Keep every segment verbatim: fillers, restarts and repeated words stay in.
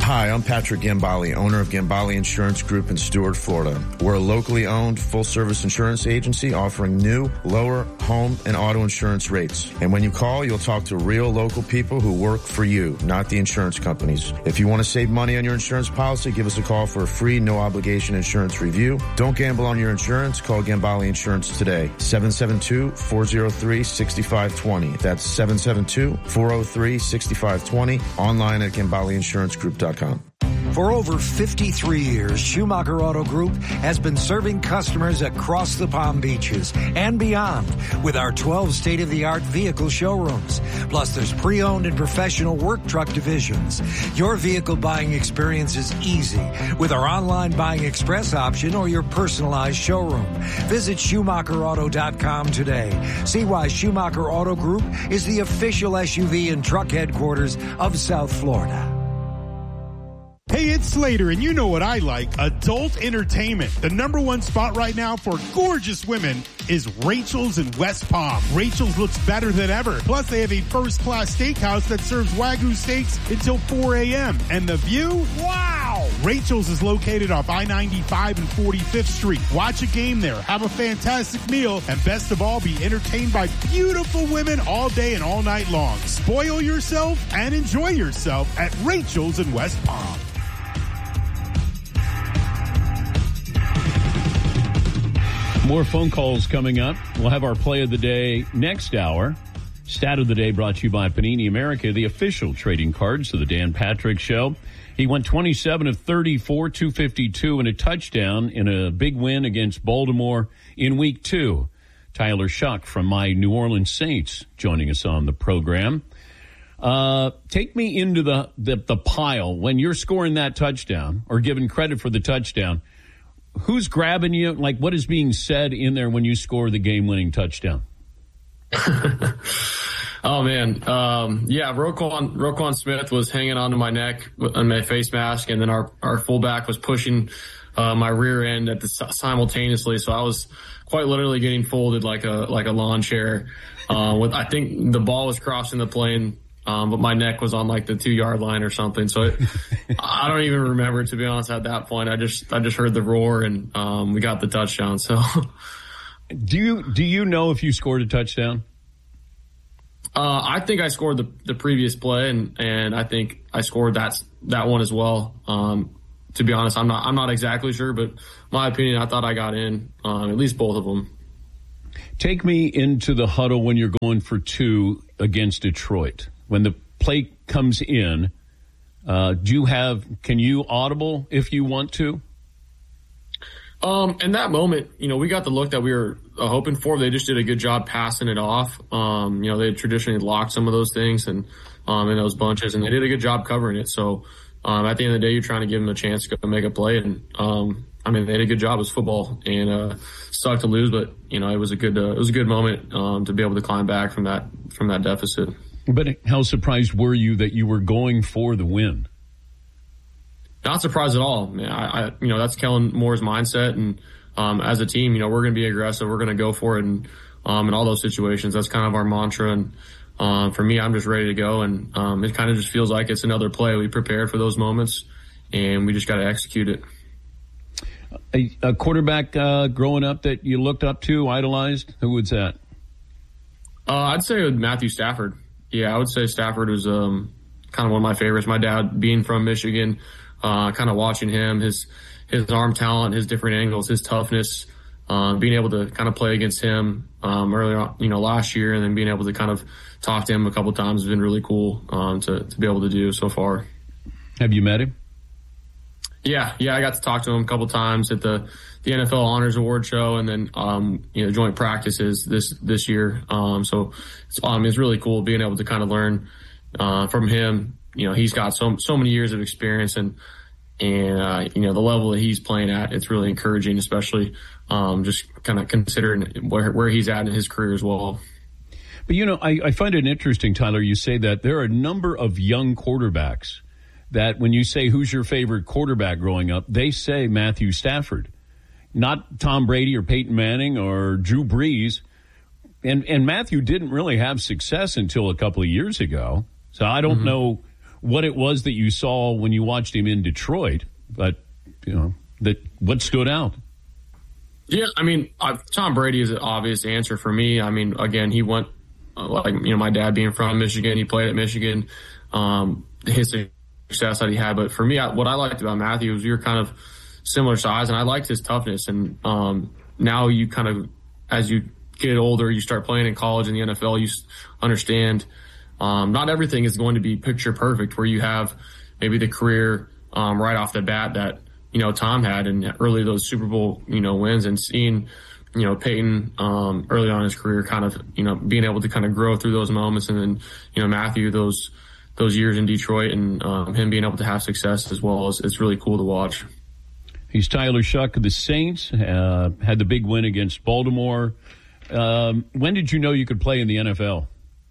Hi, I'm Patrick Gambale, owner of Gambale Insurance Group in Stuart, Florida. We're a locally owned, full-service insurance agency offering new, lower home and auto insurance rates. And when you call, you'll talk to real local people who work for you, not the insurance companies. If you want to save money on your insurance policy, give us a call for a free, no-obligation insurance review. Don't gamble on your insurance. Call Gambale Insurance today. seven seven two, four oh three, six five two zero. That's seven seven two, four oh three, six five two zero. Online at Gambale Insurance Group dot com. For over fifty-three years, Schumacher Auto Group has been serving customers across the Palm Beaches and beyond with our twelve state-of-the-art vehicle showrooms. Plus, there's pre-owned and professional work truck divisions. Your vehicle buying experience is easy with our online buying express option or your personalized showroom. Visit Schumacher Auto dot com today. See why Schumacher Auto Group is the official S U V and truck headquarters of South Florida. Hey, it's Slater, and you know what I like, adult entertainment. The number one spot right now for gorgeous women is Rachel's in West Palm. Rachel's looks better than ever. Plus, they have a first-class steakhouse that serves Wagyu steaks until four a.m. And the view? Wow! Rachel's is located off I ninety-five and forty-fifth Street. Watch a game there, have a fantastic meal, and best of all, be entertained by beautiful women all day and all night long. Spoil yourself and enjoy yourself at Rachel's in West Palm. More phone calls coming up. We'll have our play of the day next hour. Stat of the day brought to you by Panini America, the official trading cards of the Dan Patrick Show. He went twenty-seven of thirty-four, two fifty-two, and a touchdown in a big win against Baltimore in week two. Tyler Shuck from my New Orleans Saints joining us on the program. Uh, take me into the, the, the pile. When you're scoring that touchdown or giving credit for the touchdown, who's grabbing you? Like, what is being said in there when you score the game-winning touchdown? Oh, man. Um, yeah, Roquan, Roquan Smith was hanging onto my neck on my face mask, and then our, our fullback was pushing uh, my rear end at the simultaneously. So I was quite literally getting folded like a like a lawn chair. Uh, with I think the ball was crossing the plane, um, but my neck was on like the two yard line or something. So it, I don't even remember, to be honest. At that point, I just I just heard the roar, and um, we got the touchdown. So, do you do you know if you scored a touchdown? Uh, I think I scored the, the previous play, and, and I think I scored that that one as well. Um, to be honest, I'm not I'm not exactly sure, but my opinion, I thought I got in um, at least both of them. Take me into the huddle when you're going for two against Detroit. When the play comes in, uh, do you have? Can you audible if you want to? Um, in that moment, you know, we got the look that we were uh, hoping for. They just did a good job passing it off. Um, you know, they had traditionally locked some of those things and um, in those bunches, and they did a good job covering it. So um, at the end of the day, you're trying to give them a chance to go make a play. And um, I mean, they did a good job. It was football, and uh, sucked to lose, but you know, it was a good uh, it was a good moment um, to be able to climb back from that from that deficit. But how surprised were you that you were going for the win? Not surprised at all. Man, I, I, you know, that's Kellen Moore's mindset. And um, as a team, you know, we're going to be aggressive. We're going to go for it. And um, in all those situations, that's kind of our mantra. And uh, for me, I'm just ready to go. And um, it kind of just feels like it's another play. We prepared for those moments, and we just got to execute it. A, a quarterback uh, growing up that you looked up to, idolized, who was that? Uh, I'd say Matthew Stafford. Yeah, I would say Stafford was um, kind of one of my favorites. My dad, being from Michigan, Uh, kind of watching him, his his arm talent, his different angles, his toughness, um, being able to kind of play against him um, earlier on, you know, last year, and then being able to kind of talk to him a couple of times has been really cool um, to to be able to do so far. Have you met him? Yeah, yeah, I got to talk to him a couple of times at the the N F L Honors Award show, and then um, you know, joint practices this this year. Um, so it's um, it's really cool being able to kind of learn uh, from him. You know, he's got so so many years of experience, and and uh, you know, the level that he's playing at, it's really encouraging, especially um, just kind of considering where where he's at in his career as well. But you know, I, I find it interesting, Tyler. You say that there are a number of young quarterbacks that when you say who's your favorite quarterback growing up, they say Matthew Stafford, not Tom Brady or Peyton Manning or Drew Brees, and and Matthew didn't really have success until a couple of years ago. So I don't mm-hmm. know what it was that you saw when you watched him in Detroit, but, you know, that what stood out? Yeah, I mean, uh, Tom Brady is an obvious answer for me. I mean, again, he went, uh, like, you know, my dad being from Michigan, he played at Michigan, um, his success that he had. But for me, I, what I liked about Matthew was you're kind of similar size, and I liked his toughness. And um, now you kind of, as you get older, you start playing in college and the N F L, you understand um, not everything is going to be picture perfect, where you have maybe the career um, right off the bat that, you know, Tom had and early those Super Bowl, you know, wins, and seeing, you know, Peyton um, early on in his career kind of, you know, being able to kind of grow through those moments. And then, you know, Matthew, those those years in Detroit and um, him being able to have success as well is it's really cool to watch. He's Tyler Shough of the Saints, uh, had the big win against Baltimore. Um, when did you know you could play in the N F L?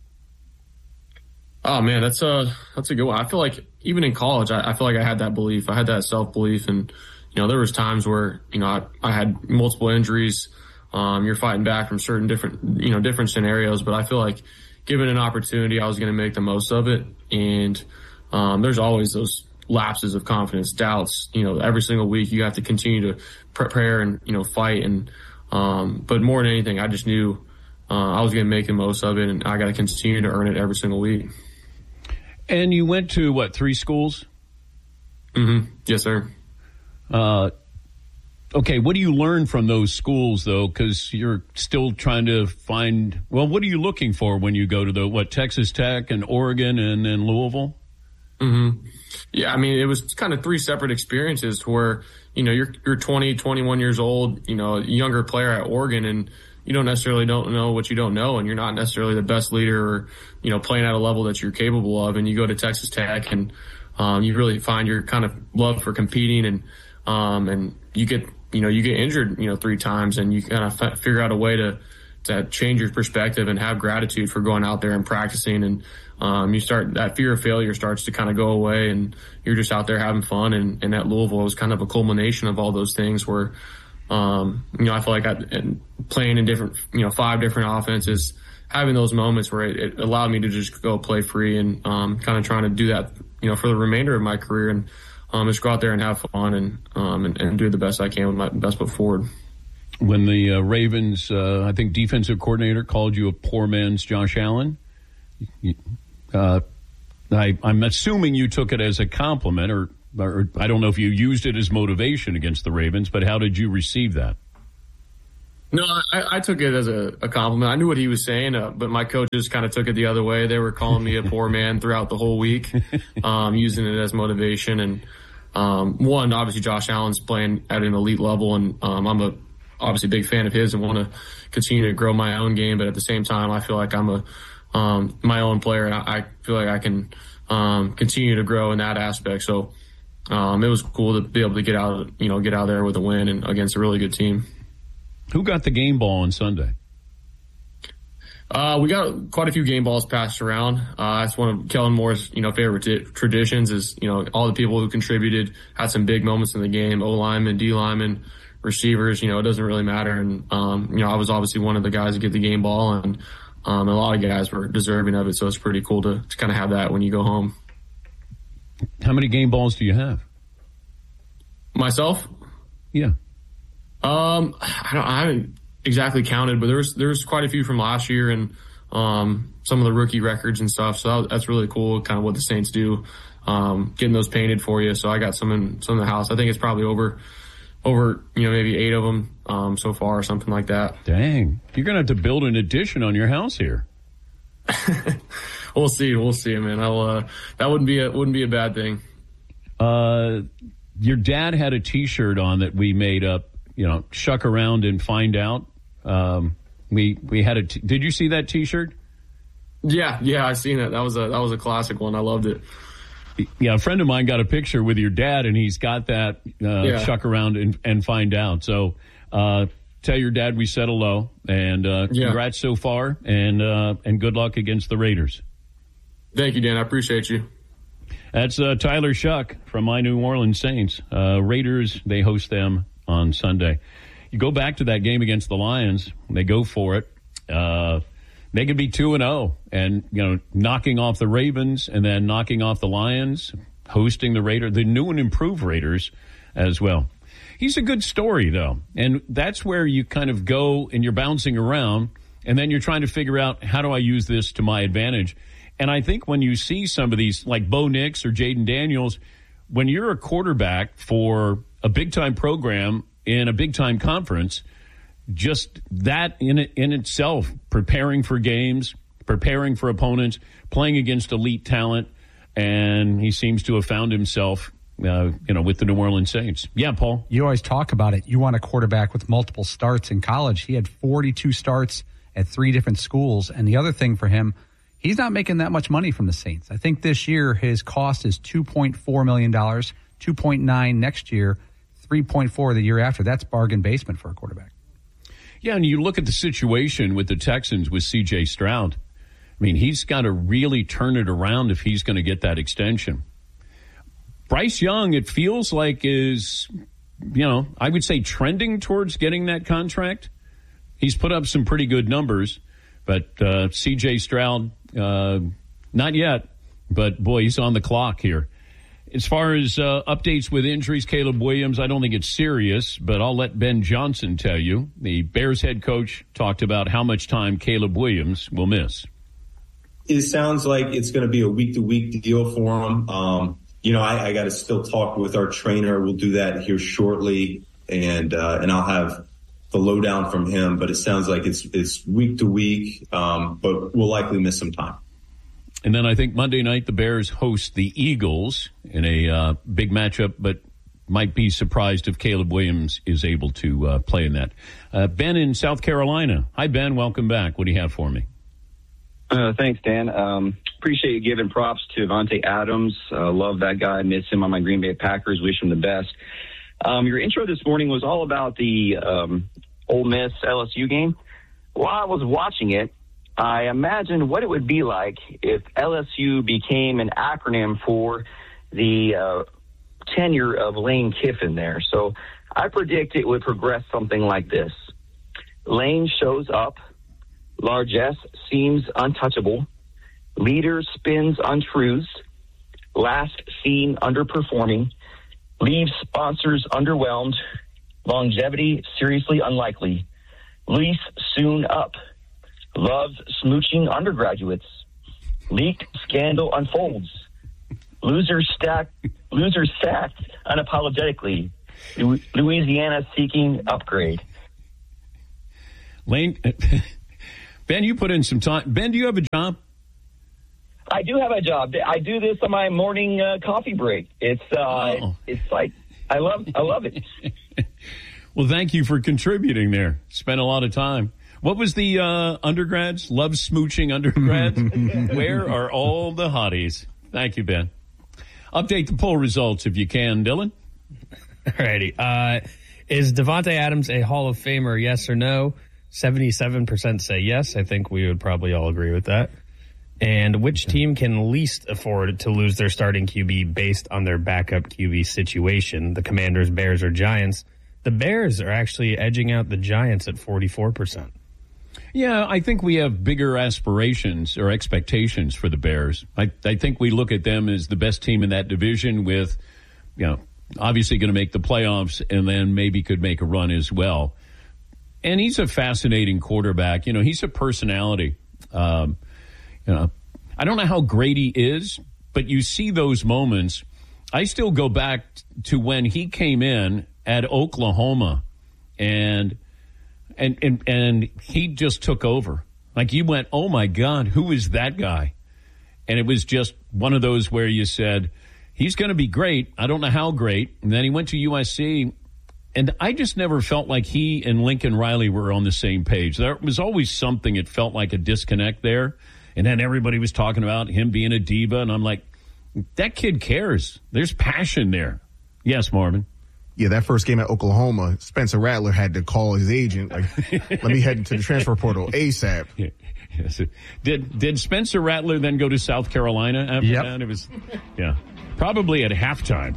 Oh man, that's a that's a good one. I feel like even in college, I, I feel like I had that belief. I had that self belief, and you know, there was times where you know I, I had multiple injuries. Um, you're fighting back from certain different you know different scenarios, but I feel like given an opportunity, I was going to make the most of it. And um, there's always those lapses of confidence, doubts. You know, every single week you have to continue to prepare and you know fight. And um, but more than anything, I just knew uh, I was going to make the most of it, and I got to continue to earn it every single week. And you went to, what, three schools? Mm-hmm. Yes, sir. Uh, okay, what do you learn from those schools, though? Because you're still trying to find, well, what are you looking for when you go to the, what, Texas Tech and Oregon and then Louisville? Mm-hmm. Yeah, I mean, it was kind of three separate experiences where, you know, you're you're twenty, twenty-one years old, you know, a younger player at Oregon, and you don't necessarily don't know what you don't know, and you're not necessarily the best leader or, you know, playing at a level that you're capable of. And you go to Texas Tech and, um, you really find your kind of love for competing, and, um, and you get, you know, you get injured, you know, three times, and you kind of f- figure out a way to, to change your perspective and have gratitude for going out there and practicing. And, um, you start, that fear of failure starts to kind of go away, and you're just out there having fun. And, and at Louisville, it was kind of a culmination of all those things where, Um, you know, I feel like I, and playing in different, you know, five different offenses, having those moments where it, it allowed me to just go play free, and um, kind of trying to do that, you know, for the remainder of my career, and um, just go out there and have fun, and um, and, and do the best I can with my best foot forward. When the uh, Ravens, uh, I think defensive coordinator called you a poor man's Josh Allen, uh, I, I'm assuming you took it as a compliment, or. Or I don't know if you used it as motivation against the Ravens, but how did you receive that? No, I, I took it as a, a compliment. I knew what he was saying, uh, but my coaches kind of took it the other way. They were calling me a poor man throughout the whole week, um, using it as motivation. And um, one, obviously, Josh Allen's playing at an elite level, and um, I'm a obviously big fan of his and want to continue to grow my own game. But at the same time, I feel like I'm a um, my own player, and I, I feel like I can um, continue to grow in that aspect. So. Um, it was cool to be able to get out, you know, get out there with a win and against a really good team. Who got the game ball on Sunday? Uh, we got quite a few game balls passed around. Uh, that's one of Kellen Moore's, you know, favorite t- traditions is, you know, all the people who contributed had some big moments in the game. O linemen, D linemen, receivers, you know, it doesn't really matter. And, um, you know, I was obviously one of the guys to get the game ball, and, um, a lot of guys were deserving of it. So it's pretty cool to, to kind of have that when you go home. How many game balls do you have? Myself? Yeah. Um, I don't, I haven't exactly counted, but there was, there was quite a few from last year, and, um, some of the rookie records and stuff. So that, that's really cool. Kind of what the Saints do, um, getting those painted for you. So I got some in, some in the house. I think it's probably over, over, you know, maybe eight of them, um, so far or something like that. Dang. You're going to have to build an addition on your house here. We'll see. We'll see, man. I'll, uh, that wouldn't be a, wouldn't be a bad thing. Uh, your dad had a T-shirt on that we made up, you know, shuck around and find out. Um, we, we had a, t- did you see that T-shirt? Yeah. Yeah. I seen it. That was a, that was a classic one. I loved it. Yeah. A friend of mine got a picture with your dad, and he's got that, uh, yeah. shuck around and, and find out. So, uh, tell your dad we said hello, and, uh, yeah. congrats so far, and, uh, and good luck against the Raiders. Thank you, Dan. I appreciate you. That's uh, Tyler Shough from my New Orleans Saints. Uh, Raiders, they host them on Sunday. You go back to that game against the Lions, they go for it. Uh, They could be two and oh and, you know, knocking off the Ravens and then knocking off the Lions, hosting the Raiders, the new and improved Raiders as well. He's a good story, though. And that's where you kind of go and you're bouncing around, and then you're trying to figure out, how do I use this to my advantage? And I think when you see some of these, like Bo Nix or Jaden Daniels, when you're a quarterback for a big-time program in a big-time conference, just that in in itself, preparing for games, preparing for opponents, playing against elite talent, and he seems to have found himself, uh, you know, with the New Orleans Saints. Yeah, Paul? You always talk about it. You want a quarterback with multiple starts in college. He had forty-two starts at three different schools, and the other thing for him, he's not making that much money from the Saints. I think this year his cost is two point four million dollars, two point nine next year, three point four the year after. That's bargain basement for a quarterback. Yeah, and you look at the situation with the Texans with C J Stroud. I mean, he's got to really turn it around if he's going to get that extension. Bryce Young, it feels like, is, you know, I would say trending towards getting that contract. He's put up some pretty good numbers, but uh, C J Stroud, uh, not yet. But, boy, he's on the clock here. As far as uh, updates with injuries, Caleb Williams, I don't think it's serious, but I'll let Ben Johnson tell you. The Bears head coach talked about how much time Caleb Williams will miss. It sounds like it's going to be a week-to-week deal for him. Um, you know, I, I got to still talk with our trainer. We'll do that here shortly, and uh, and I'll have the lowdown from him. But it sounds like it's it's week-to-week, um, but we'll likely miss some time. And then I think Monday night the Bears host the Eagles in a uh, big matchup, but might be surprised if Caleb Williams is able to uh, play in that. Uh, Ben in South Carolina. Hi, Ben. Welcome back. What do you have for me? Uh, thanks, Dan. Um, appreciate you giving props to Davante Adams. Uh, love that guy. Miss him on my Green Bay Packers. Wish him the best. Um, your intro this morning was all about the um, Ole Miss L S U game. While I was watching it, I imagined what it would be like if L S U became an acronym for the uh, tenure of Lane Kiffin there. So I predict it would progress something like this. Lane shows up. Largesse seems untouchable. Leader spins untruths. Last seen underperforming. Leaves sponsors underwhelmed. Longevity seriously unlikely. Lease soon up. Loves smooching undergraduates. Leaked scandal unfolds. Loser stack, loser sacked unapologetically. Louisiana seeking upgrade. Lane, Ben, you put in some time. Ben, do you have a job? I do have a job. I do this on my morning uh, coffee break. It's uh, oh. it's like I love I love it. Well, thank you for contributing there. Spent a lot of time. What was the uh, undergrads? Love smooching undergrads? Where are all the hotties? Thank you, Ben. Update the poll results if you can, Dylan. All righty. Uh, is Davante Adams a Hall of Famer, yes or no? seventy-seven percent say yes. I think we would probably all agree with that. And which team can least afford to lose their starting Q B based on their backup Q B situation? The Commanders, Bears, or Giants? The Bears are actually edging out the Giants at forty-four percent. Yeah, I think we have bigger aspirations or expectations for the Bears. I, I think we look at them as the best team in that division with, you know, obviously going to make the playoffs and then maybe could make a run as well. And he's a fascinating quarterback. You know, he's a personality. Um, you know, I don't know how great he is, but you see those moments. I still go back to when he came in at Oklahoma and and and, and he just took over. Like you went, oh, my God, who is that guy? And it was just one of those where you said, he's going to be great. I don't know how great. And then he went to U S C. And I just never felt like he and Lincoln Riley were on the same page. There was always something, it felt like a disconnect there. And then everybody was talking about him being a diva. And I'm like, that kid cares. There's passion there. Yes, Marvin. Yeah, that first game at Oklahoma, Spencer Rattler had to call his agent, like, let me head into the transfer portal ASAP. Yeah. Yes. Did did Spencer Rattler then go to South Carolina after yep. that? It was, yeah, probably at halftime.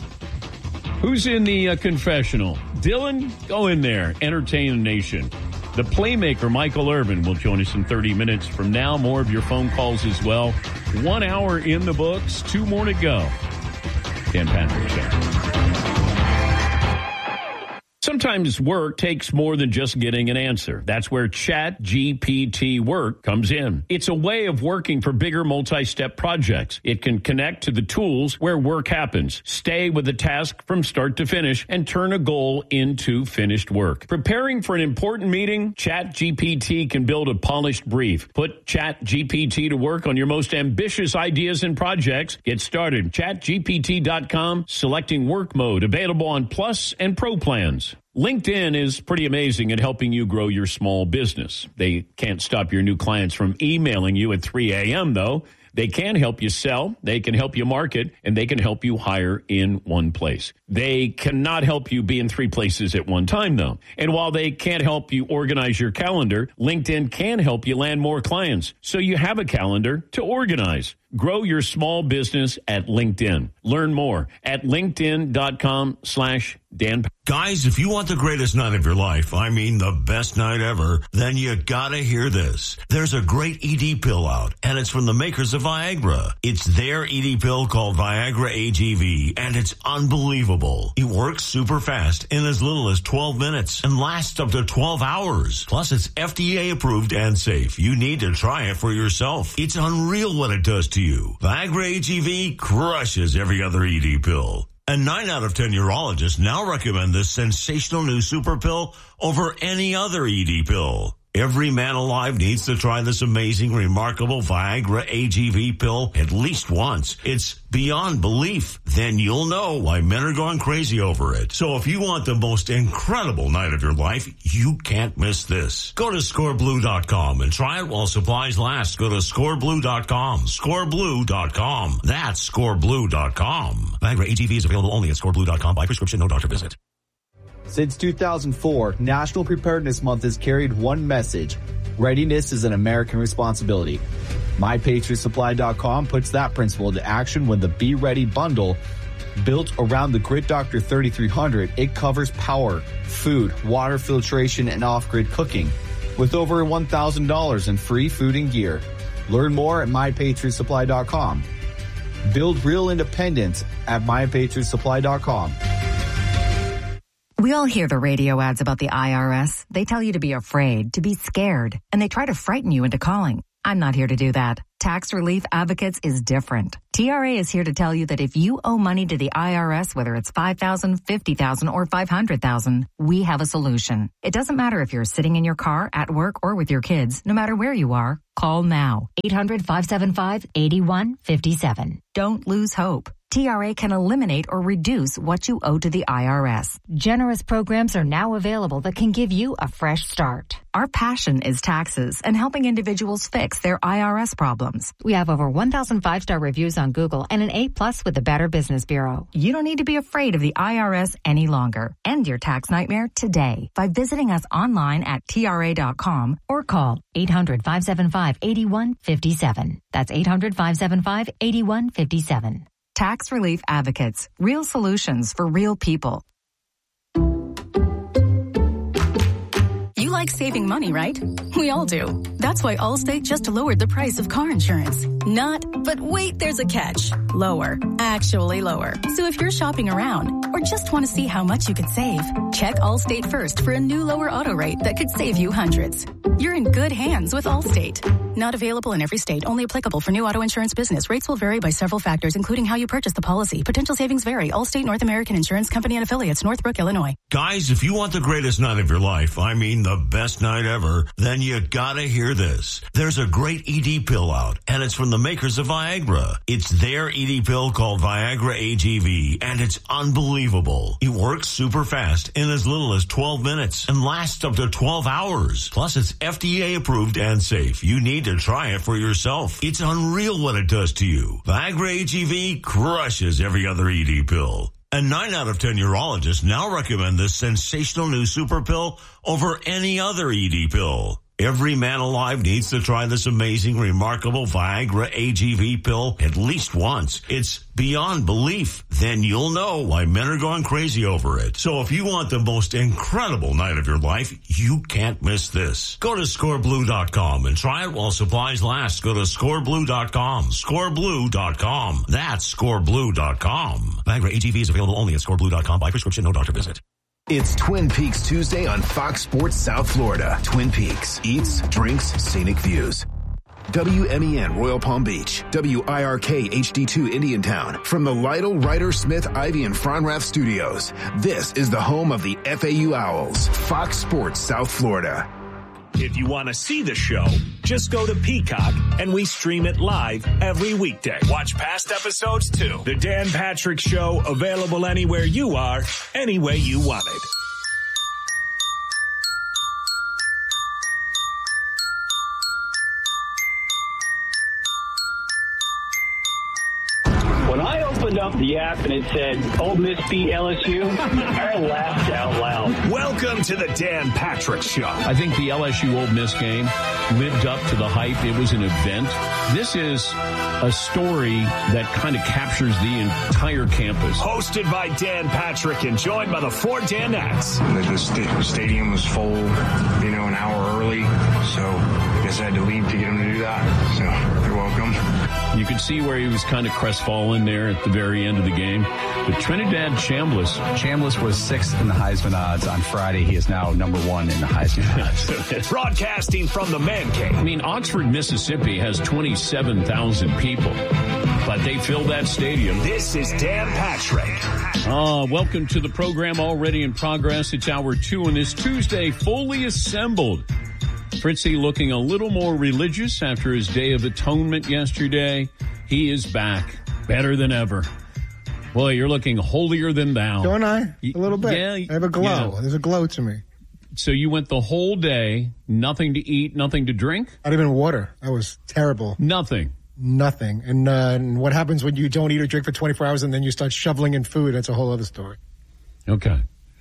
Who's in the uh, confessional? Dylan, go in there. Entertain the nation. The playmaker, Michael Irvin, will join us in thirty minutes from now. More of your phone calls as well. One hour in the books, two more to go. Dan Patrick Show. Sometimes work takes more than just getting an answer. That's where Chat G P T Work comes in. It's a way of working for bigger multi-step projects. It can connect to the tools where work happens, stay with the task from start to finish, and turn a goal into finished work. Preparing for an important meeting, Chat G P T can build a polished brief. Put Chat G P T to work on your most ambitious ideas and projects. Get started. chat G P T dot com, selecting work mode, available on Plus and Pro plans. LinkedIn is pretty amazing at helping you grow your small business. They can't stop your new clients from emailing you at three a.m., though. They can help you sell, they can help you market, and they can help you hire in one place. They cannot help you be in three places at one time, though. And while they can't help you organize your calendar, LinkedIn can help you land more clients, so you have a calendar to organize. Grow your small business at LinkedIn. Learn more at linkedin.com slash Dan. Guys, if you want the greatest night of your life, I mean the best night ever, then you gotta hear this. There's a great E D pill out, and it's from the makers of Viagra. It's their E D pill called Viagra A G V, and it's unbelievable. It works super fast in as little as twelve minutes and lasts up to twelve hours. Plus, it's F D A approved and safe. You need to try it for yourself. It's unreal what it does to you. Viagra A G V crushes every other E D pill. And nine out of ten urologists now recommend this sensational new super pill over any other E D pill. Every man alive needs to try this amazing, remarkable Viagra A G V pill at least once. It's beyond belief. Then you'll know why men are going crazy over it. So if you want the most incredible night of your life, you can't miss this. Go to score blue dot com and try it while supplies last. Go to score blue dot com. score blue dot com. That's score blue dot com. Viagra A G V is available only at score blue dot com by prescription, no doctor visit. Since two thousand four, National Preparedness Month has carried one message: readiness is an American responsibility. my patriot supply dot com puts that principle into action when the Be Ready bundle, built around the Grid Doctor thirty-three hundred, it covers power, food, water filtration, and off-grid cooking, with over one thousand dollars in free food and gear. Learn more at my patriot supply dot com. Build real independence at my patriot supply dot com. We all hear the radio ads about the I R S. They tell you to be afraid, to be scared, and they try to frighten you into calling. I'm not here to do that. Tax Relief Advocates is different. T R A is here to tell you that if you owe money to the I R S, whether it's five thousand dollars, fifty thousand dollars, or five hundred thousand dollars, we have a solution. It doesn't matter if you're sitting in your car, at work, or with your kids. No matter where you are, call now. eight hundred, five seven five, eight one five seven. Don't lose hope. T R A can eliminate or reduce what you owe to the I R S. Generous programs are now available that can give you a fresh start. Our passion is taxes and helping individuals fix their I R S problems. We have over one thousand five-star reviews on Google and an A plus with the Better Business Bureau. You don't need to be afraid of the I R S any longer. End your tax nightmare today by visiting us online at T R A dot com or call eight hundred, five seven five, eight one five seven. That's eight hundred, five seven five, eight one five seven. Tax Relief Advocates. Real solutions for real people. You like saving money, right? We all do. That's why Allstate just lowered the price of car insurance. Not, but wait, there's a catch. Lower. Actually lower. So if you're shopping around or just want to see how much you could save, check Allstate first for a new lower auto rate that could save you hundreds. You're in good hands with Allstate. Not available in every state. Only applicable for new auto insurance business. Rates will vary by several factors, including how you purchase the policy. Potential savings vary. Allstate North American Insurance Company and affiliates, Northbrook, Illinois. Guys, if you want the greatest night of your life, I mean the best night ever, then you gotta hear this. There's a great E D pill out, and it's from the makers of Viagra. It's their E D pill called Viagra A G V, and it's unbelievable. It works super fast in as little as twelve minutes and lasts up to twelve hours. Plus, it's F D A approved and safe. You need to try it for yourself. It's unreal what it does to you. Viagra A G V crushes every other E D pill. And nine out of ten urologists now recommend this sensational new super pill over any other E D pill. Every man alive needs to try this amazing, remarkable Viagra A G V pill at least once. It's beyond belief. then you'll know why men are going crazy over it. So if you want the most incredible night of your life, you can't miss this. Go to score blue dot com and try it while supplies last. Go to score blue dot com. score blue dot com. That's score blue dot com. Viagra A G V is available only at score blue dot com by prescription, no doctor visit. It's Twin Peaks Tuesday on Fox Sports South Florida. Twin Peaks. Eats, drinks, scenic views. W M E N Royal Palm Beach, W I R K H D two Indiantown. From the Lytle, Ryder, Smith, Ivy, and Fronrath studios, this is the home of the F A U Owls. Fox Sports South Florida. If you want to see the show, just go to Peacock and we stream it live every weekday. Watch past episodes too. The Dan Patrick Show, available anywhere you are, any way you want it. When I opened up the app and it said, Ole Miss beat L S U, I laughed out loud. Welcome to the Dan Patrick Show. I think the L S U Ole Miss game lived up to the hype. It was an event. This is a story that kind of captures the entire campus. Hosted by Dan Patrick and joined by the four Danettes. The, the st- stadium was full, you know, an hour early, so I guess I had to leave to get him to do that. So you're welcome. You could see where he was kind of crestfallen there at the very end of the game. But Trinidad Chambliss. Chambliss was sixth in the Heisman odds on Friday. He is now number one in the Heisman odds. Broadcasting from the Man Cave. I mean, Oxford, Mississippi has twenty-seven thousand people, but they filled that stadium. This is Dan Patrick. Uh, welcome to the program, already in progress. It's hour two on this Tuesday, fully assembled. Fritzy looking a little more religious after his Day of Atonement yesterday. He is back, better than ever. Boy, you're looking holier than thou. Don't I? A little bit. Yeah, I have a glow. yeah. There's a glow to me. So you went the whole day, nothing to eat, nothing to drink? Not even water. That was terrible. Nothing. Nothing. And, uh, and what happens when you don't eat or drink for twenty-four hours and then you start shoveling in food? That's a whole other story. Okay.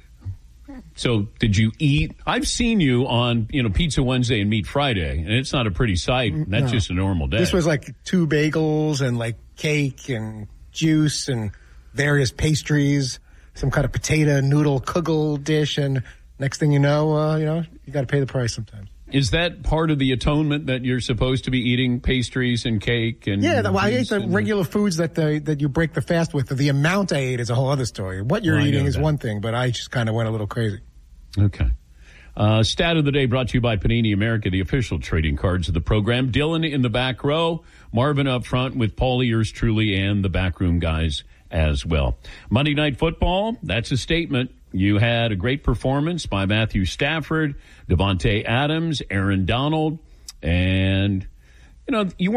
So did you eat? I've seen you on, you know, Pizza Wednesday and Meat Friday, and it's not a pretty sight. That's No. just a normal day. This was like two bagels and like cake and juice and various pastries, some kind of potato noodle kugel dish, and next thing you know, uh, you know, you got to pay the price sometimes. Is that part of the atonement that you're supposed to be eating pastries and cake and Yeah, well, I ate the and- regular foods that the, that you break the fast with. The amount I ate is a whole other story. What you're Well, I eating know is that. one thing, but I just kind of went a little crazy. Okay. Uh, stat of the day brought to you by Panini America, the official trading cards of the program. Dylan in the back row, Marvin up front with Paulie, yours truly, and the backroom guys as well. Monday Night Football, that's a statement. You had a great performance by Matthew Stafford, Devontae Adams, Aaron Donald, and, you know, you weren't